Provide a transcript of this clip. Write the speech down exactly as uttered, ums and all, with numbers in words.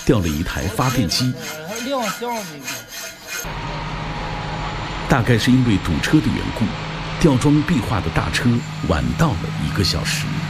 掉了一台发电机。大概是因为堵车的缘故，吊装壁画的大车晚到了一个小时。